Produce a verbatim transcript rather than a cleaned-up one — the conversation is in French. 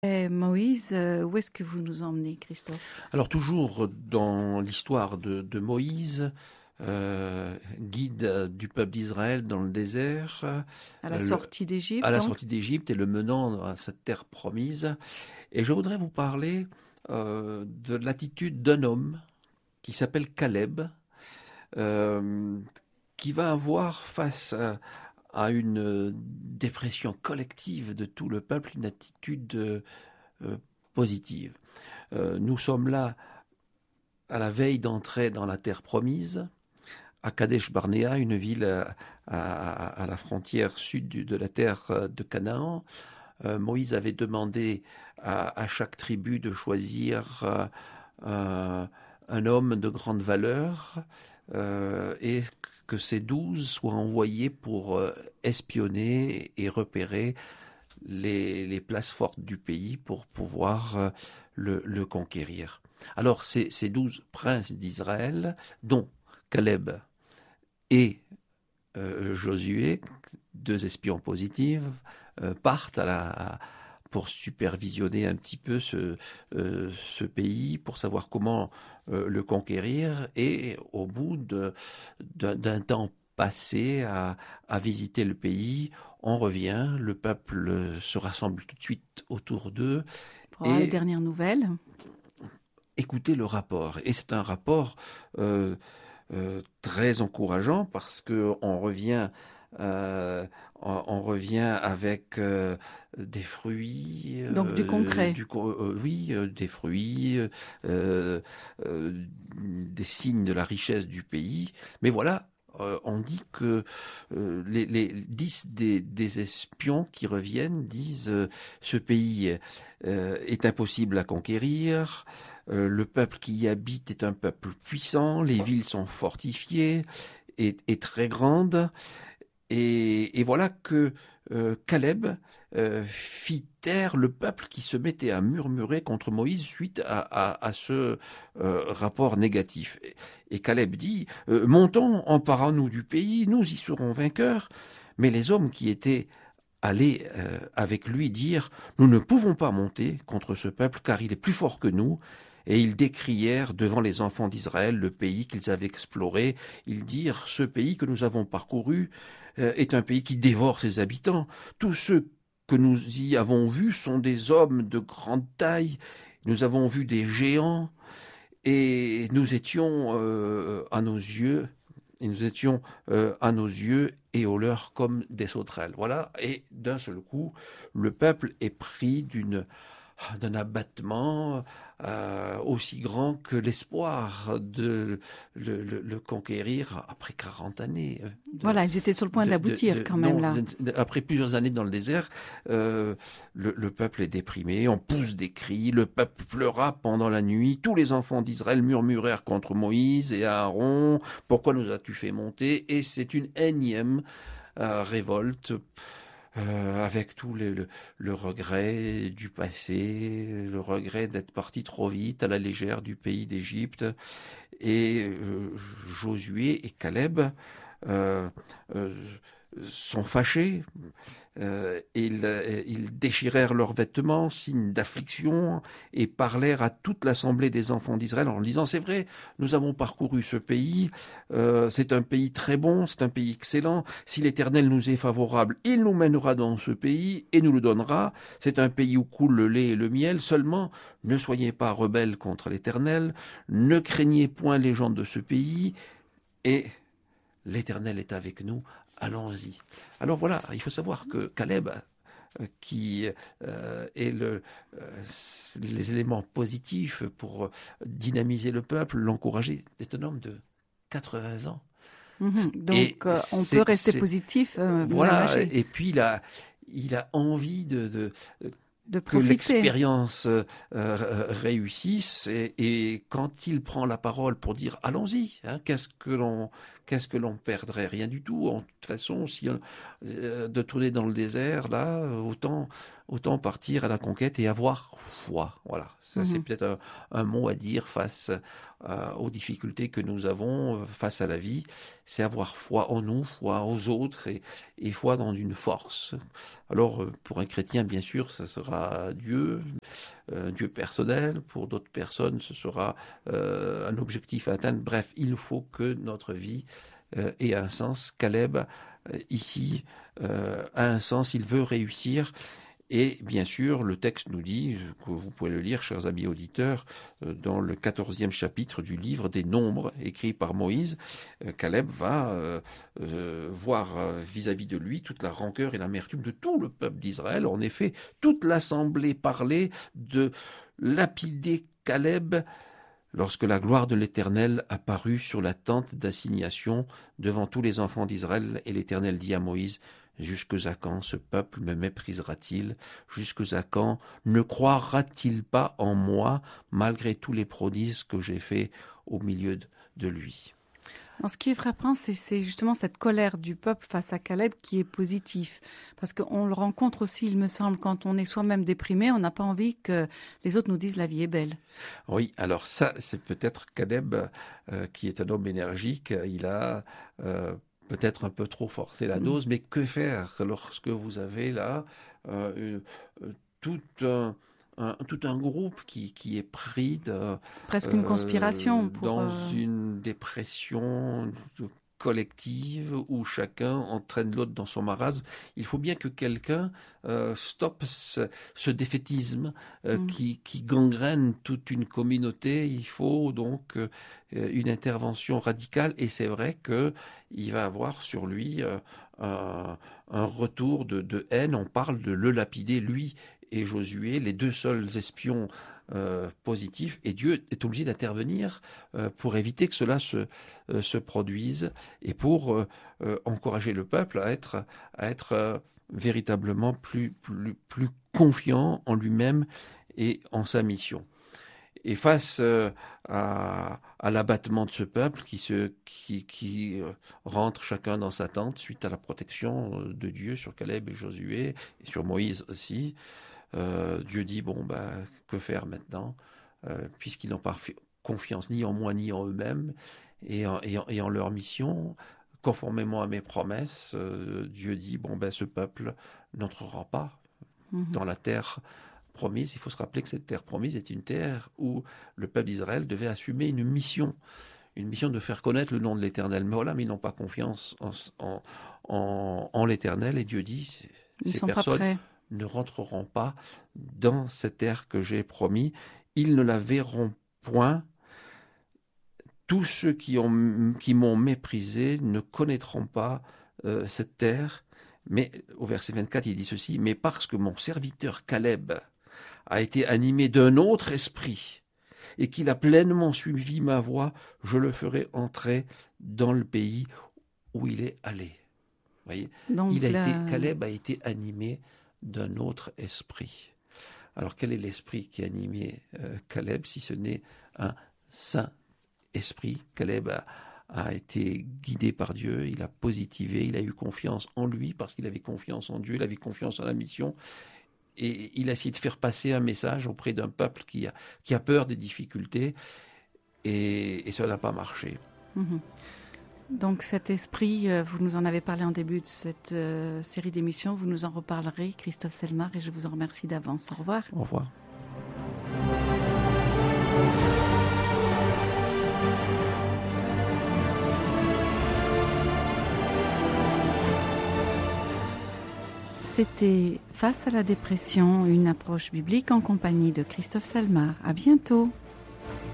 Et Moïse, euh, où est-ce que vous nous emmenez, Christophe? Alors toujours dans l'histoire de, de Moïse, euh, guide du peuple d'Israël dans le désert, À la euh, le- sortie à d'Égypte, la donc? sortie d'Égypte et le menant à cette terre promise. Et je voudrais vous parler euh, de l'attitude d'un homme qui s'appelle Caleb, euh, qui va avoir face à, à une dépression collective de tout le peuple, une attitude euh, positive. Euh, nous sommes là à la veille d'entrer dans la terre promise, à Kadesh Barnéa, une ville à, à, à la frontière sud de la terre de Canaan. Euh, Moïse avait demandé à, à chaque tribu de choisir euh, un, un homme de grande valeur euh, et que ces douze soient envoyés pour euh, espionner et repérer les, les places fortes du pays pour pouvoir euh, le, le conquérir. Alors ces, ces douze princes d'Israël, dont Caleb et euh, Josué, deux espions positifs, euh, partent à la, à, pour supervisionner un petit peu ce, euh, ce pays, pour savoir comment euh, le conquérir, et au bout de, d'un, d'un temps passé à, à visiter le pays, on revient, le peuple se rassemble tout de suite autour d'eux, Pour avoir les et dernières nouvelles. écoutez le rapport. Et c'est un rapport euh, euh, très encourageant parce que on revient, euh, on, on revient avec euh, des fruits, Donc du euh, concret. du, euh, oui, euh, des fruits, euh, euh, des signes de la richesse du pays. Mais voilà. Euh, on dit que euh, les, les dix des, des espions qui reviennent disent euh, ce pays euh, est impossible à conquérir, euh, le peuple qui y habite est un peuple puissant, les villes sont fortifiées et, et très grandes. Et, et voilà que euh, Caleb euh, fit taire le peuple qui se mettait à murmurer contre Moïse suite à, à, à ce euh, rapport négatif. Et, et Caleb dit, euh, montons, emparons-nous du pays, nous y serons vainqueurs. Mais les hommes qui étaient allés euh, avec lui dire, nous ne pouvons pas monter contre ce peuple car il est plus fort que nous. Et ils décrièrent devant les enfants d'Israël le pays qu'ils avaient exploré. Ils dirent, ce pays que nous avons parcouru euh, est un pays qui dévore ses habitants. Tous ceux que nous y avons vus sont des hommes de grande taille. Nous avons vu des géants et nous étions euh, à nos yeux, et nous étions euh, à nos yeux et aux leurs comme des sauterelles. Voilà, et d'un seul coup, le peuple est pris d'une d'un abattement euh, aussi grand que l'espoir de le, le, le conquérir après quarante années. De, Voilà, ils étaient sur le point de, de, d'aboutir de, quand même non, là. de, après plusieurs années dans le désert, euh, le, le peuple est déprimé, on pousse des cris, le peuple pleura pendant la nuit, tous les enfants d'Israël murmurèrent contre Moïse et Aaron, pourquoi nous as-tu fait monter? Et c'est une énième euh, révolte. Euh, avec tout le, le, le regret du passé, le regret d'être parti trop vite à la légère du pays d'Égypte. Et euh, Josué et Caleb euh, euh, sont fâchés. Euh, ils, ils déchirèrent leurs vêtements, signe d'affliction, et parlèrent à toute l'assemblée des enfants d'Israël en disant, c'est vrai, nous avons parcouru ce pays, euh, c'est un pays très bon, c'est un pays excellent, si l'Éternel nous est favorable, il nous mènera dans ce pays et nous le donnera, c'est un pays où coule le lait et le miel, seulement ne soyez pas rebelles contre l'Éternel, ne craignez point les gens de ce pays, et l'Éternel est avec nous, allons-y. Alors voilà, il faut savoir que Caleb, euh, qui euh, est le, euh, les éléments positifs pour dynamiser le peuple, l'encourager, est un homme de quatre-vingts ans. Mhm. Et Donc euh, on peut c'est, rester c'est positif euh, même voilà, âgé, et puis il a, il a envie de, de de que profiter. l'expérience euh, réussisse et, et quand il prend la parole pour dire allons-y, hein, qu'est-ce que l'on qu'est-ce que l'on perdrait? Rien du tout. En toute façon, si euh, de tourner dans le désert là, autant autant partir à la conquête et avoir foi. Voilà, ça mmh. c'est peut-être un, un mot à dire face euh, aux difficultés que nous avons face à la vie. C'est avoir foi en nous, foi aux autres et, et foi dans une force. Alors pour un chrétien, bien sûr, ça sera Dieu, euh, Dieu personnel. Pour d'autres personnes, ce sera euh, un objectif à atteindre. Bref, il faut que notre vie euh, ait un sens. Caleb, euh, ici, euh, a un sens. Il veut réussir. Et bien sûr, le texte nous dit, que vous pouvez le lire, chers amis auditeurs, dans le quatorzième chapitre du livre des Nombres, écrit par Moïse, Caleb va euh, euh, voir vis-à-vis de lui toute la rancœur et l'amertume de tout le peuple d'Israël. En effet, toute l'assemblée parlait de lapider Caleb lorsque la gloire de l'Éternel apparut sur la tente d'assignation devant tous les enfants d'Israël. Et l'Éternel dit à Moïse, « Jusque à quand ce peuple me méprisera-t-il? Jusque à quand ne croira-t-il pas en moi, malgré tous les prodiges que j'ai faits au milieu de, de lui ?» Alors, ce qui est frappant, c'est, c'est justement cette colère du peuple face à Caleb qui est positif. Parce qu'on le rencontre aussi, il me semble, quand on est soi-même déprimé, on n'a pas envie que les autres nous disent « la vie est belle ». Oui, alors ça, c'est peut-être Caleb euh, qui est un homme énergique. Il a... Euh, peut-être un peu trop forcer la dose, mmh. mais que faire lorsque vous avez là euh, euh, tout, un, un, tout un groupe qui, qui est pris de, presque une conspiration euh, pour, dans euh... une dépression collective où chacun entraîne l'autre dans son marasme. Il faut bien que quelqu'un euh, stoppe ce, ce défaitisme euh, mmh. qui, qui gangrène toute une communauté. Il faut donc euh, une intervention radicale et c'est vrai que il va avoir sur lui euh, un, un retour de, de haine. On parle de le lapider, lui et Josué, les deux seuls espions euh, positifs. Et Dieu est obligé d'intervenir euh, pour éviter que cela se, euh, se produise et pour euh, euh, encourager le peuple à être, à être euh, véritablement plus, plus, plus confiant en lui-même et en sa mission. Et face euh, à, à l'abattement de ce peuple qui, se, qui, qui euh, rentre chacun dans sa tente suite à la protection de Dieu sur Caleb et Josué et sur Moïse aussi, euh, Dieu dit, bon, bah, que faire maintenant euh, puisqu'ils n'ont pas confiance ni en moi ni en eux-mêmes et en, et en, et en leur mission, conformément à mes promesses, euh, Dieu dit, bon, ben, ce peuple n'entrera pas mmh. dans la terre promise. Il faut se rappeler que cette terre promise est une terre où le peuple d'Israël devait assumer une mission, une mission de faire connaître le nom de l'Éternel. Mais voilà, mais ils n'ont pas confiance en, en, en, en l'Éternel et Dieu dit, ils ces personnes ne rentreront pas dans cette terre que j'ai promis. Ils ne la verront point. Tous ceux qui, ont, qui m'ont méprisé ne connaîtront pas euh, cette terre. Mais au verset vingt-quatre, il dit ceci, « Mais parce que mon serviteur Caleb a été animé d'un autre esprit et qu'il a pleinement suivi ma voie, je le ferai entrer dans le pays où il est allé. » Vous voyez, Donc il a là... été, Caleb a été animé d'un autre esprit. Alors quel est l'esprit qui a animé euh, Caleb si ce n'est un saint esprit? Caleb a, a été guidé par Dieu, il a positivé, il a eu confiance en lui parce qu'il avait confiance en Dieu, il avait confiance en la mission. Et il a essayé de faire passer un message auprès d'un peuple qui a, qui a peur des difficultés et, et cela n'a pas marché. Mmh. Donc cet esprit, vous nous en avez parlé en début de cette euh, série d'émissions, vous nous en reparlerez, Christophe Selmar, et je vous en remercie d'avance. Au revoir. Au revoir. C'était Face à la dépression, une approche biblique en compagnie de Christophe Selmar. À bientôt.